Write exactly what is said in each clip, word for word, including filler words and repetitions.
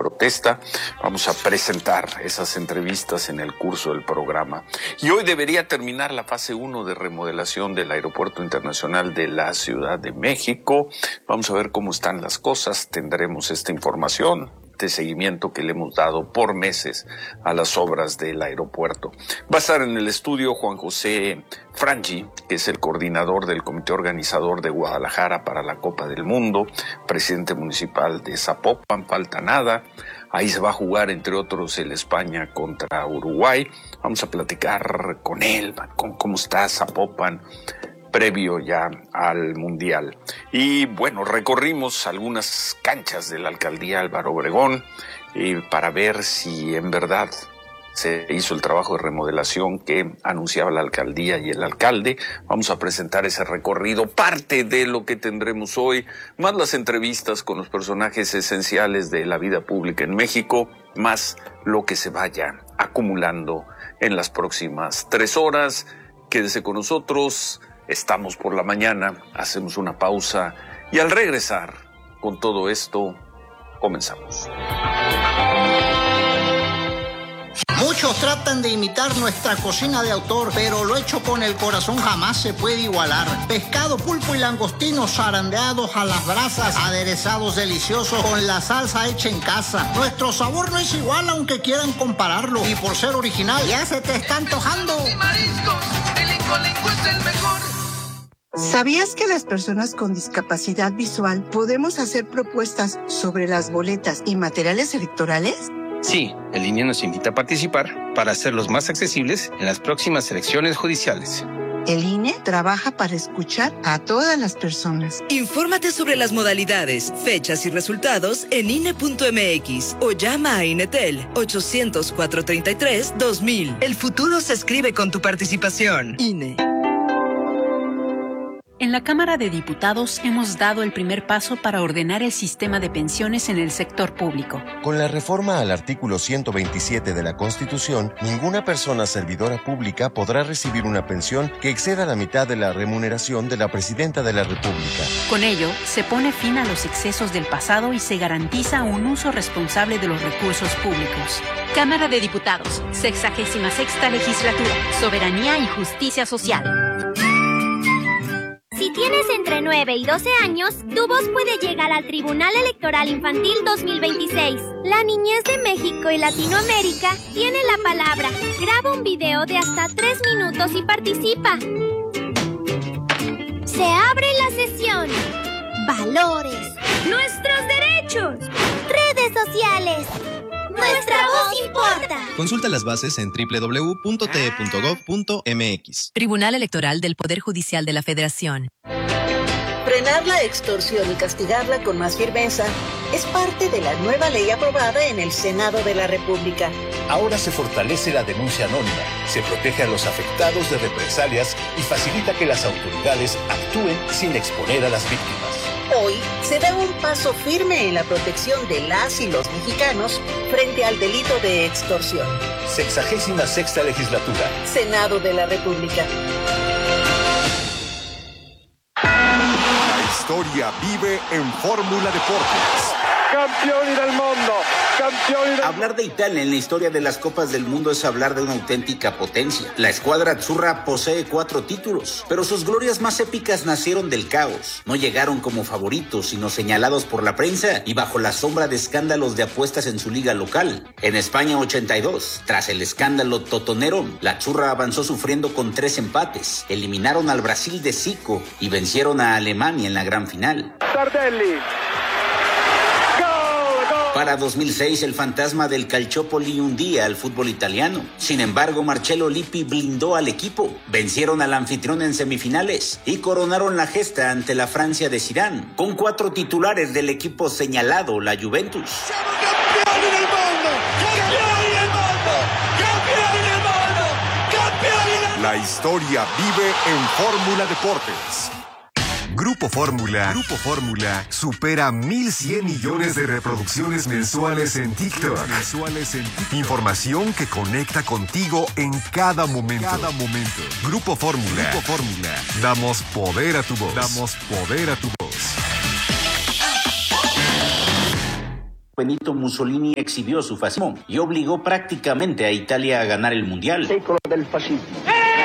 protesta. Vamos a presentar esas entrevistas en el curso del programa. Y hoy debería terminar la fase uno de remodelación del Aeropuerto Internacional de la Ciudad de México. Vamos a ver cómo están las cosas. Tendremos esta información de seguimiento que le hemos dado por meses a las obras del aeropuerto. Va a estar en el estudio Juan José Frangi, que es el coordinador del comité organizador de Guadalajara para la Copa del Mundo, presidente municipal de Zapopan, falta nada. Ahí se va a jugar, entre otros, el España contra Uruguay. Vamos a platicar con él, con cómo está Zapopan, previo ya al Mundial. Y bueno, recorrimos algunas canchas de la alcaldía Álvaro Obregón eh, para ver si en verdad se hizo el trabajo de remodelación que anunciaba la alcaldía y el alcalde. Vamos a presentar ese recorrido, parte de lo que tendremos hoy, más las entrevistas con los personajes esenciales de la vida pública en México, más lo que se vaya acumulando en las próximas tres horas. Quédese con nosotros. Estamos por la mañana, hacemos una pausa y al regresar con todo esto, comenzamos. Muchos tratan de imitar nuestra cocina de autor, pero lo hecho con el corazón jamás se puede igualar. Pescado, pulpo y langostinos zarandeados a las brasas, aderezados deliciosos con la salsa hecha en casa. Nuestro sabor no es igual aunque quieran compararlo, y por ser original ya se te está antojando. Y mariscos, el Incolinco es el mejor. ¿Sabías que las personas con discapacidad visual podemos hacer propuestas sobre las boletas y materiales electorales? Sí, el I N E nos invita a participar para hacerlos más accesibles en las próximas elecciones judiciales. El I N E trabaja para escuchar a todas las personas. Infórmate sobre las modalidades, fechas y resultados en I N E punto M X o llama a INETEL ochocientos, cuatrocientos treinta y tres, dos mil. El futuro se escribe con tu participación. I N E. En la Cámara de Diputados hemos dado el primer paso para ordenar el sistema de pensiones en el sector público. Con la reforma al artículo ciento veintisiete de la Constitución, ninguna persona servidora pública podrá recibir una pensión que exceda la mitad de la remuneración de la Presidenta de la República. Con ello, se pone fin a los excesos del pasado y se garantiza un uso responsable de los recursos públicos. Cámara de Diputados, sexagésima sexta legislatura, Soberanía y Justicia Social. Si tienes entre nueve y doce años, tu voz puede llegar al Tribunal Electoral Infantil dos mil veintiséis. La niñez de México y Latinoamérica tiene la palabra. Graba un video de hasta tres minutos y participa. Se abre la sesión. Valores. Nuestros derechos. Redes sociales. Nuestra voz importa. Consulta las bases en doble u doble u doble u punto t e punto gov punto m x. Tribunal Electoral del Poder Judicial de la Federación. Frenar la extorsión y castigarla con más firmeza es parte de la nueva ley aprobada en el Senado de la República. Ahora se fortalece la denuncia anónima, se protege a los afectados de represalias y facilita que las autoridades actúen sin exponer a las víctimas. Hoy se da un paso firme en la protección de las y los mexicanos frente al delito de extorsión. Sexagésima sexta legislatura. Senado de la República. La historia vive en Fórmula Deportes. Campioni del mundo, campioni del... Hablar de Italia en la historia de las Copas del Mundo es hablar de una auténtica potencia. La escuadra azzurra posee cuatro títulos, pero sus glorias más épicas nacieron del caos. No llegaron como favoritos, sino señalados por la prensa y bajo la sombra de escándalos de apuestas en su liga local. En España ochenta y dos, tras el escándalo totonero, la azzurra avanzó sufriendo con tres empates. Eliminaron al Brasil de Zico y vencieron a Alemania en la gran final. Tardelli. Para dos mil seis, el fantasma del Calciopoli hundía al fútbol italiano. Sin embargo, Marcello Lippi blindó al equipo. Vencieron al anfitrión en semifinales y coronaron la gesta ante la Francia de Zidane, con cuatro titulares del equipo señalado, la Juventus. ¡Siamo campioni del mundo! ¡Campioni del mundo! ¡Campioni del mundo! ¡Campioni del mundo! La historia vive en Fórmula Deportes. Grupo Fórmula, Grupo Fórmula supera mil cien millones de reproducciones mensuales en TikTok. Mensuales en TikTok. Información que conecta contigo en cada momento. Cada momento. Grupo Fórmula. Grupo Fórmula. Damos poder a tu voz. Damos poder a tu voz. Benito Mussolini exhibió su fascismo y obligó prácticamente a Italia a ganar el Mundial. Secolo del fascismo.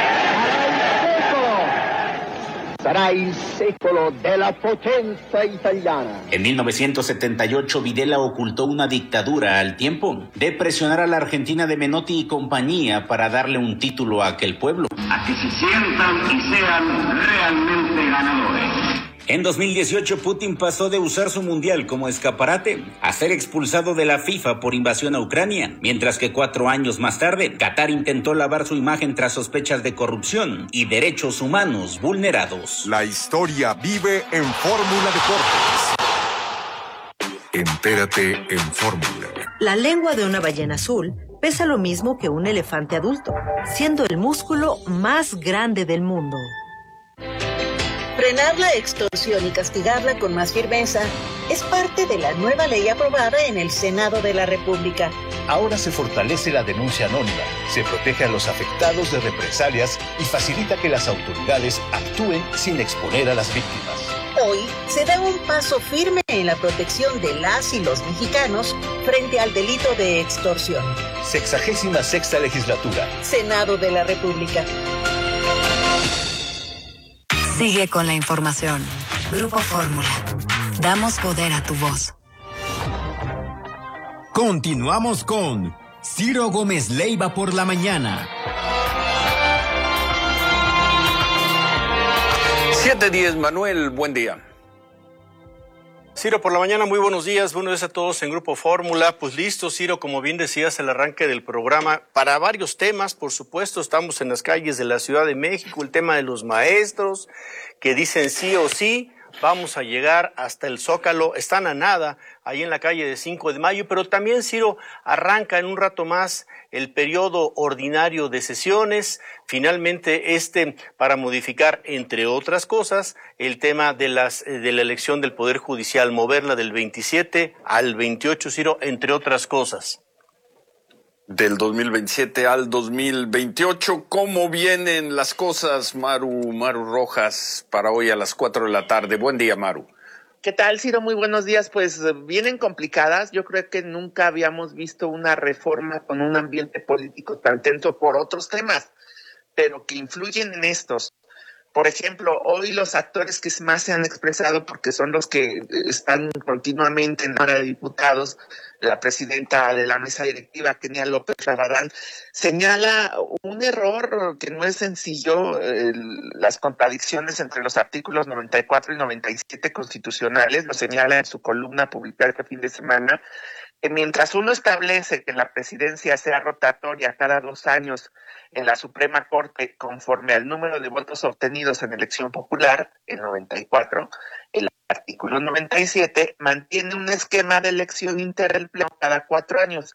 Sarà il secolo della potenza italiana. En mil novecientos setenta y ocho, Videla ocultó una dictadura al tiempo de presionar a la Argentina de Menotti y compañía para darle un título a aquel pueblo. A que se sientan y sean realmente ganadores. En dos mil dieciocho, Putin pasó de usar su mundial como escaparate a ser expulsado de la FIFA por invasión a Ucrania, mientras que cuatro años más tarde, Qatar intentó lavar su imagen tras sospechas de corrupción y derechos humanos vulnerados. La historia vive en Fórmula Deportes. Entérate en Fórmula. La lengua de una ballena azul pesa lo mismo que un elefante adulto, siendo el músculo más grande del mundo. Frenar la extorsión y castigarla con más firmeza es parte de la nueva ley aprobada en el Senado de la República. Ahora se fortalece la denuncia anónima, se protege a los afectados de represalias y facilita que las autoridades actúen sin exponer a las víctimas. Hoy se da un paso firme en la protección de las y los mexicanos frente al delito de extorsión. Sexagésima sexta legislatura. Senado de la República. Sigue con la información. Grupo Fórmula. Damos poder a tu voz. Continuamos con Ciro Gómez Leiva por la mañana. siete diez, Manuel, buen día. Ciro, por la mañana, muy buenos días, buenos días a todos en Grupo Fórmula. Pues listo, Ciro, como bien decías, el arranque del programa para varios temas, por supuesto, estamos en las calles de la Ciudad de México, el tema de los maestros, que dicen sí o sí, vamos a llegar hasta el Zócalo, están a nada, ahí en la calle de cinco de mayo, pero también, Ciro, arranca en un rato más el periodo ordinario de sesiones, finalmente este para modificar, entre otras cosas, el tema de las de la elección del Poder Judicial, moverla del veintisiete al veintiocho, Ciro, entre otras cosas. Del dos mil veintisiete al dos mil veintiocho, ¿cómo vienen las cosas, Maru, Maru Rojas, para hoy a las cuatro de la tarde? Buen día, Maru. ¿Qué tal, Ciro? Muy buenos días. Pues vienen complicadas. Yo creo que nunca habíamos visto una reforma con un ambiente político tan tenso por otros temas, pero que influyen en estos. Por ejemplo, hoy los actores que más se han expresado, porque son los que están continuamente en la Cámara de Diputados, la presidenta de la mesa directiva, Kenia López Rabadán, señala un error que no es sencillo, eh, las contradicciones entre los artículos noventa y cuatro y noventa y siete constitucionales, lo señala en su columna publicada este fin de semana, que mientras uno establece que la presidencia sea rotatoria cada dos años en la Suprema Corte conforme al número de votos obtenidos en elección popular, el noventa y cuatro, el artículo noventa y siete mantiene un esquema de elección interna del Pleno cada cuatro años.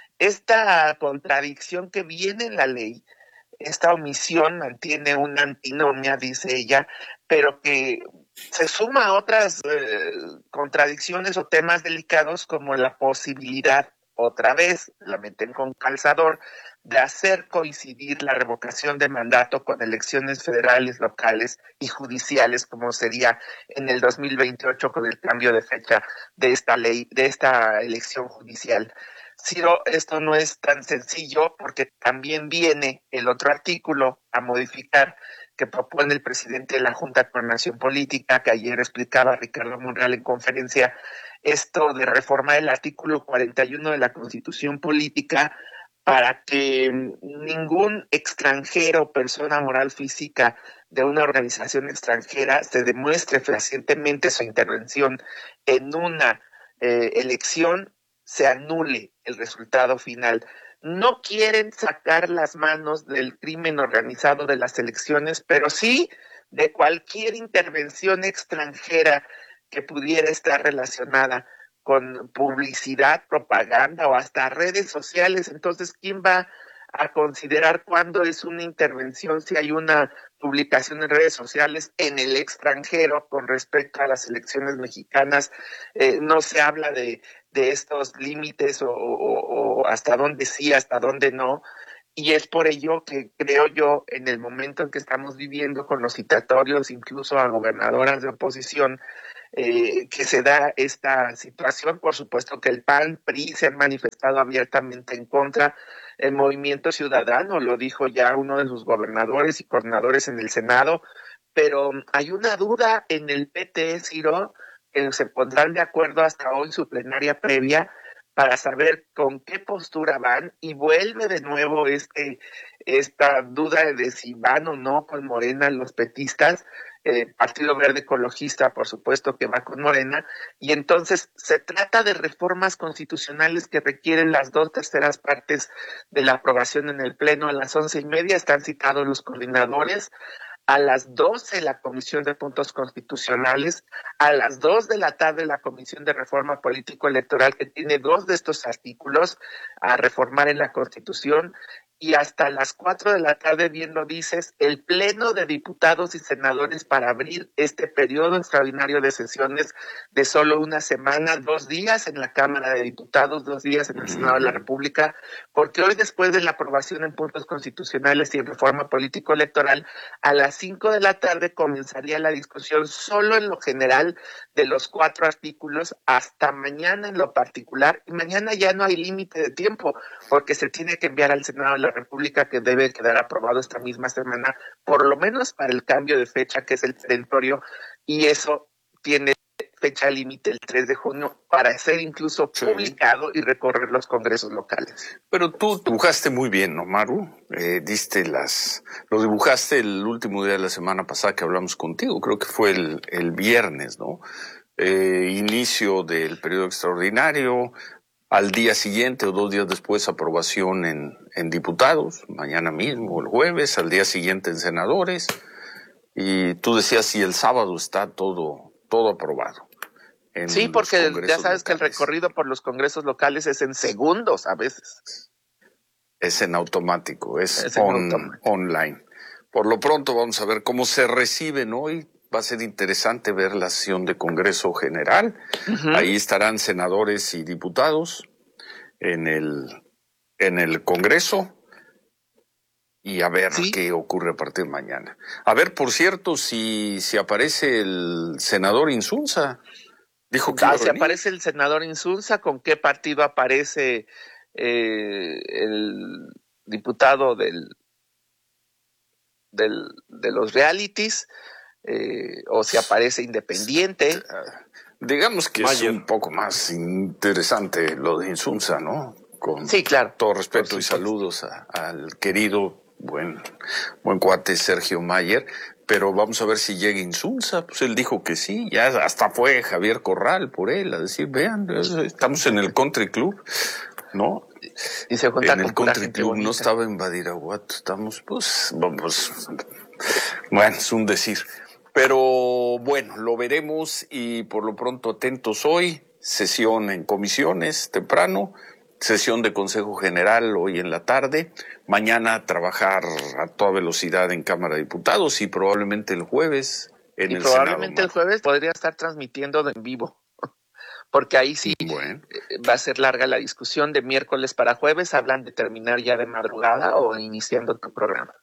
Esta contradicción que viene en la ley, esta omisión mantiene una antinomia, dice ella, pero que se suma a otras eh, contradicciones o temas delicados como la posibilidad, otra vez, la meten con calzador, de hacer coincidir la revocación de mandato con elecciones federales, locales y judiciales, como sería en el dos mil veintiocho con el cambio de fecha de esta ley, de esta elección judicial. Ciro, esto no es tan sencillo porque también viene el otro artículo a modificar que propone el presidente de la Junta de Coordinación Política, que ayer explicaba Ricardo Monreal en conferencia, esto de reformar el artículo cuarenta y uno de la Constitución Política para que ningún extranjero, persona moral física de una organización extranjera se demuestre fehacientemente su intervención en una eh, elección, se anule el resultado final. No quieren sacar las manos del crimen organizado de las elecciones, pero sí de cualquier intervención extranjera que pudiera estar relacionada con publicidad, propaganda o hasta redes sociales. Entonces, ¿quién va a considerar cuándo es una intervención si hay una publicación en redes sociales en el extranjero con respecto a las elecciones mexicanas? Eh, no se habla de, de estos límites o, o, o hasta dónde sí, hasta dónde no. Y es por ello que creo yo, en el momento en que estamos viviendo con los citatorios, incluso a gobernadoras de oposición, eh, que se da esta situación. Por supuesto que el P A N, P R I se han manifestado abiertamente en contra. El Movimiento Ciudadano, lo dijo ya uno de sus gobernadores y coordinadores en el Senado, pero hay una duda en el P T, Ciro, que se pondrán de acuerdo hasta hoy su plenaria previa para saber con qué postura van, y vuelve de nuevo este esta duda de si van o no con Morena los petistas. Eh, Partido Verde Ecologista, por supuesto que va con Morena, y entonces se trata de reformas constitucionales que requieren las dos terceras partes de la aprobación en el Pleno. A las once y media están citados los coordinadores, a las doce la Comisión de Puntos Constitucionales, a las dos de la tarde la Comisión de Reforma Político-Electoral, que tiene dos de estos artículos a reformar en la Constitución, y hasta las cuatro de la tarde, bien lo dices, el Pleno de Diputados y Senadores para abrir este periodo extraordinario de sesiones de solo una semana, dos días en la Cámara de Diputados, dos días en el Senado de la República, porque hoy, después de la aprobación en puntos constitucionales y en reforma político-electoral, a las cinco de la tarde comenzaría la discusión solo en lo general de los cuatro artículos, hasta mañana en lo particular, y mañana ya no hay límite de tiempo, porque se tiene que enviar al Senado de la República, que debe quedar aprobado esta misma semana, por lo menos para el cambio de fecha, que es el perentorio, y eso tiene fecha límite el tres de junio para ser incluso publicado y recorrer los congresos locales. Pero tú dibujaste muy bien, ¿no, Maru? Eh, diste las, lo dibujaste el último día de la semana pasada que hablamos contigo, creo que fue el, el viernes, ¿no? Eh, inicio del periodo extraordinario, al día siguiente o dos días después aprobación en, en diputados, mañana mismo, el jueves, al día siguiente en senadores, y tú decías si el sábado está todo, todo aprobado. Sí, porque ya sabes locales. Que el recorrido por los congresos locales es en segundos a veces. Es en automático, es, es on, en automático. online. Por lo pronto vamos a ver cómo se reciben hoy. Va a ser interesante ver la sesión de Congreso General. Uh-huh. Ahí estarán senadores y diputados en el, en el Congreso. Y a ver ¿Sí? qué ocurre a partir de mañana. A ver, por cierto, si, si aparece el senador Insunza. Dijo que ah, si aparece el senador Insunza, ¿con qué partido aparece eh, el diputado del, del de los realities? Eh, o si aparece independiente. Digamos que Mayer. Es un poco más interesante lo de Insunza, ¿no? Con sí, claro. todo respeto y saludos a, al querido buen, buen cuate Sergio Mayer, pero vamos a ver si llega Insunza. Pues él dijo que sí, ya hasta fue Javier Corral por él a decir, vean, estamos en el Country Club, ¿no? Y se junta en el Country Club, no estaba en Badiraguato, estamos, pues, vamos, bueno, es un decir. Pero bueno, lo veremos y por lo pronto atentos hoy, sesión en comisiones temprano, sesión de Consejo General hoy en la tarde, mañana trabajar a toda velocidad en Cámara de Diputados y probablemente el jueves en y el probablemente Senado. El jueves podría estar transmitiendo en vivo, porque ahí sí bueno. va a ser larga la discusión. De miércoles para jueves hablan de terminar ya de madrugada o iniciando tu programa.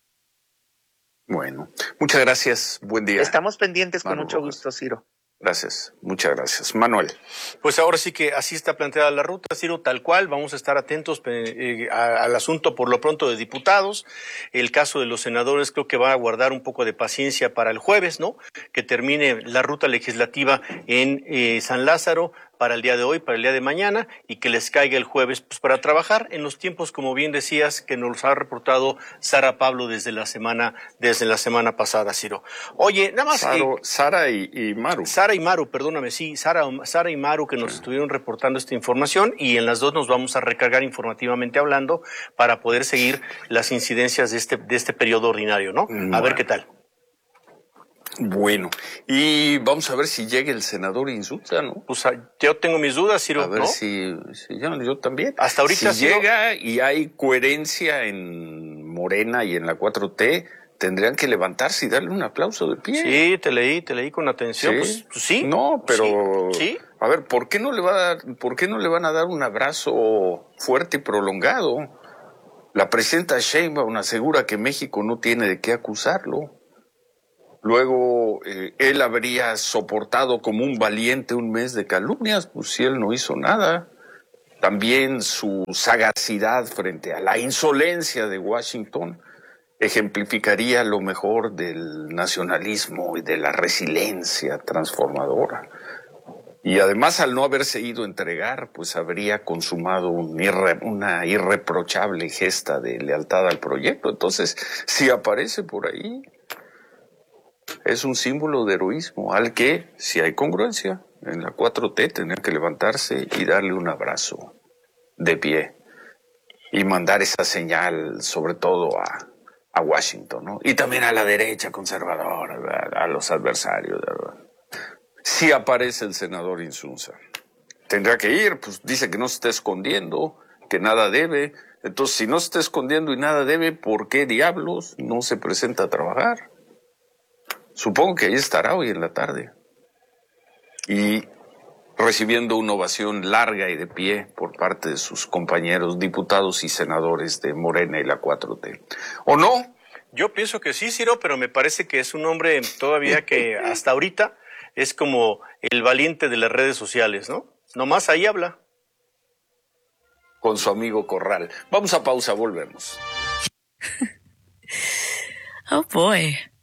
Bueno, muchas gracias. Buen día. Estamos pendientes Manuel con mucho Rojas. gusto, Ciro. Gracias, muchas gracias. Manuel. Pues ahora sí que así está planteada la ruta, Ciro, tal cual. Vamos a estar atentos eh, a, al asunto por lo pronto de diputados. El caso de los senadores creo que va a guardar un poco de paciencia para el jueves, ¿no? Que termine la ruta legislativa en eh, San Lázaro para el día de hoy, para el día de mañana, y que les caiga el jueves pues para trabajar en los tiempos, como bien decías, que nos ha reportado Sara Pablo desde la semana, desde la semana pasada, Ciro. Oye, nada más. Saro, eh, Sara y, y Maru. Sara y Maru, perdóname, sí, Sara, Sara y Maru que nos sí. estuvieron reportando esta información, y en las dos nos vamos a recargar informativamente hablando para poder seguir las incidencias de este, de este periodo ordinario, ¿no? Bueno. A ver qué tal. Bueno, y vamos a ver si llega el senador Insunza, ¿no? Pues yo tengo mis dudas, Ciro, A ver ¿no? si, si yo, yo también. Hasta ahorita si llega y hay coherencia en Morena y en la cuatro T, tendrían que levantarse y darle un aplauso de pie. Sí, te leí, te leí con atención. ¿Sí? Pues, pues sí. No, pero sí. ¿Sí? A ver, ¿por qué no le va a dar, por qué no le van a dar un abrazo fuerte y prolongado? La presidenta Sheinbaum asegura que México no tiene de qué acusarlo. Luego, eh, él habría soportado como un valiente un mes de calumnias, pues si él no hizo nada. También su sagacidad frente a la insolencia de Washington ejemplificaría lo mejor del nacionalismo y de la resiliencia transformadora. Y además, al no haberse ido a entregar, pues habría consumado un irre, una irreprochable gesta de lealtad al proyecto. Entonces, si aparece por ahí, es un símbolo de heroísmo al que, si hay congruencia, en la cuatro T tendría que levantarse y darle un abrazo de pie y mandar esa señal, sobre todo a, a Washington, ¿no? Y también a la derecha conservadora, ¿verdad? A los adversarios, ¿verdad? Si aparece el senador Insunza, tendrá que ir, pues dice que no se está escondiendo, que nada debe. Entonces, si no se está escondiendo y nada debe, ¿por qué diablos no se presenta a trabajar? Supongo que ahí estará hoy en la tarde. Y recibiendo una ovación larga y de pie por parte de sus compañeros diputados y senadores de Morena y la cuatro T. ¿O no? Yo pienso que sí, Ciro, pero me parece que es un hombre todavía que hasta ahorita es como el valiente de las redes sociales, ¿no? Nomás ahí habla. Con su amigo Corral. Vamos a pausa, volvemos. Oh boy.